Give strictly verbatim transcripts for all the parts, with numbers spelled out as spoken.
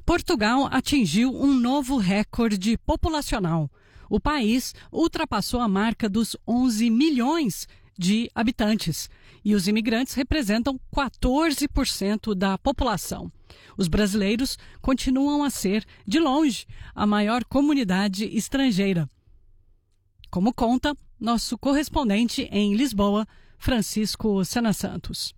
Portugal atingiu um novo recorde populacional. O país ultrapassou a marca dos onze milhões de habitantes e os imigrantes representam quatorze por cento da população. Os brasileiros continuam a ser, de longe, a maior comunidade estrangeira. Como conta nosso correspondente em Lisboa, Francisco Sena Santos.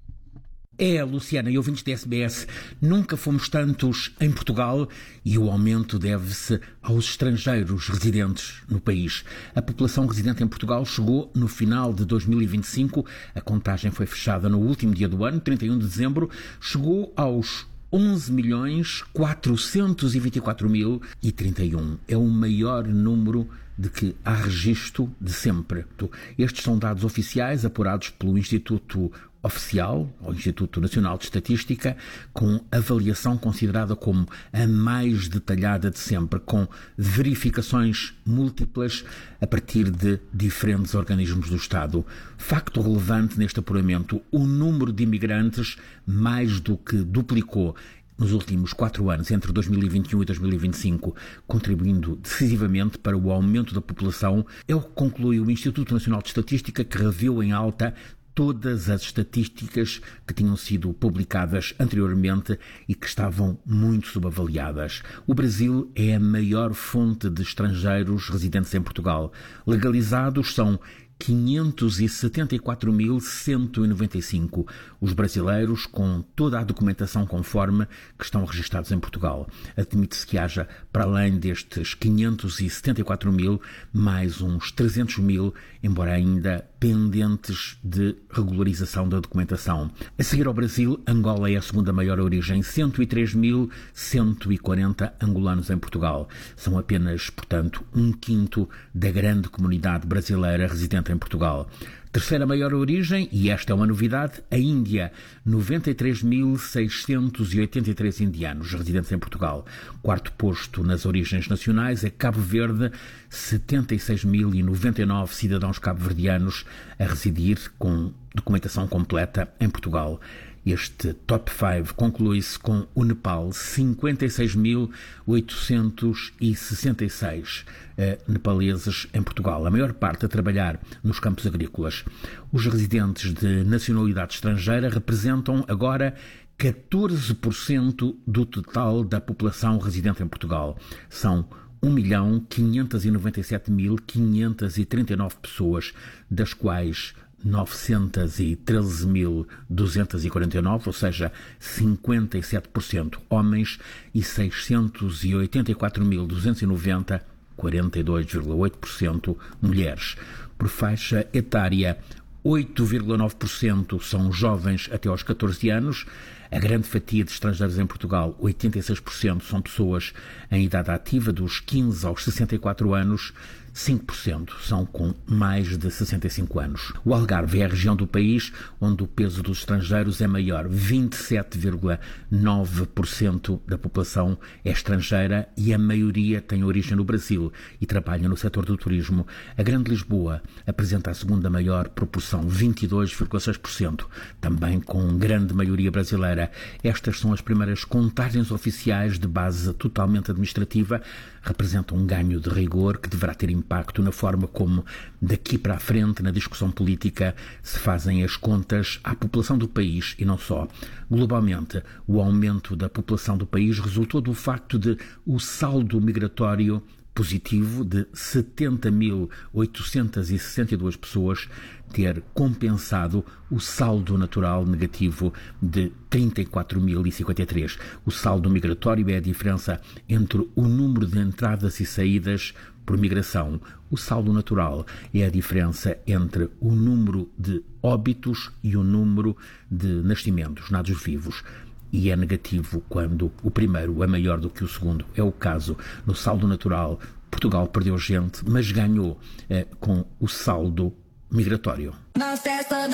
É, Luciana e ouvintes da S B S, nunca fomos tantos em Portugal e o aumento deve-se aos estrangeiros residentes no país. A população residente em Portugal chegou no final de dois mil e vinte e cinco, a contagem foi fechada no último dia do ano, trinta e um de dezembro, chegou aos onze milhões quatrocentos e vinte e quatro mil e trinta e um. É o maior número de que há registro de sempre. Estes são dados oficiais apurados pelo Instituto Oficial, o Instituto Nacional de Estatística, com avaliação considerada como a mais detalhada de sempre, com verificações múltiplas a partir de diferentes organismos do Estado. Facto relevante neste apuramento, o número de imigrantes mais do que duplicou nos últimos quatro anos, entre dois mil e vinte e um e dois mil e vinte e cinco, contribuindo decisivamente para o aumento da população, é o que conclui o Instituto Nacional de Estatística, que reviu em alta todas as estatísticas que tinham sido publicadas anteriormente e que estavam muito subavaliadas. O Brasil é a maior fonte de estrangeiros residentes em Portugal. Legalizados são quinhentos e setenta e quatro mil cento e noventa e cinco, os brasileiros com toda a documentação conforme que estão registados em Portugal. Admite-se que haja, para além destes quinhentos e setenta e quatro mil, mais uns trezentos mil, embora ainda pendentes de regularização da documentação. A seguir ao Brasil, Angola é a segunda maior origem, cento e três mil cento e quarenta angolanos em Portugal. São apenas, portanto, um quinto da grande comunidade brasileira residente em Portugal. Terceira maior origem, e esta é uma novidade, a Índia, noventa e três mil seiscentos e oitenta e três indianos residentes em Portugal. Quarto posto nas origens nacionais é Cabo Verde, setenta e seis mil e noventa e nove cidadãos cabo-verdianos a residir com documentação completa em Portugal. Este top cinco conclui-se com o Nepal, cinquenta e seis mil oitocentos e sessenta e seis eh, nepaleses em Portugal, a maior parte a trabalhar nos campos agrícolas. Os residentes de nacionalidade estrangeira representam agora catorze por cento do total da população residente em Portugal. São um milhão quinhentos e noventa e sete mil quinhentos e trinta e nove pessoas, das quais novecentos e treze mil duzentos e quarenta e nove, ou seja, cinquenta e sete por cento homens, e seiscentos e oitenta e quatro mil duzentos e noventa, quarenta e dois vírgula oito por cento mulheres. Por faixa etária, oito vírgula nove por cento são jovens até aos catorze anos. A grande fatia de estrangeiros em Portugal, oitenta e seis por cento, são pessoas em idade ativa dos quinze aos sessenta e quatro anos, cinco por cento são com mais de sessenta e cinco anos. O Algarve é a região do país onde o peso dos estrangeiros é maior. vinte e sete vírgula nove por cento da população é estrangeira e a maioria tem origem no Brasil e trabalha no setor do turismo. A Grande Lisboa apresenta a segunda maior proporção, vinte e dois vírgula seis por cento, também com grande maioria brasileira. Estas são as primeiras contagens oficiais de base totalmente administrativa, representam um ganho de rigor que deverá ter impacto na forma como, daqui para a frente, na discussão política, se fazem as contas à população do país e não só. Globalmente, o aumento da população do país resultou do facto de o saldo migratório positivo de setenta mil oitocentos e sessenta e duas pessoas ter compensado o saldo natural negativo de trinta e quatro mil e cinquenta e três. O saldo migratório é a diferença entre o número de entradas e saídas por migração. O saldo natural é a diferença entre o número de óbitos e o número de nascimentos, nados vivos. E é negativo quando o primeiro é maior do que o segundo. É o caso no saldo natural. Portugal perdeu gente, mas ganhou eh, com o saldo migratório.